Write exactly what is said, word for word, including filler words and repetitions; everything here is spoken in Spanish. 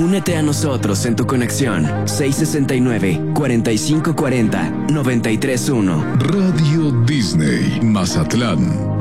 Únete a nosotros en tu conexión seis sesenta y nueve, cuarenta y cinco cuarenta, noventa y tres uno. Radio Disney Mazatlán.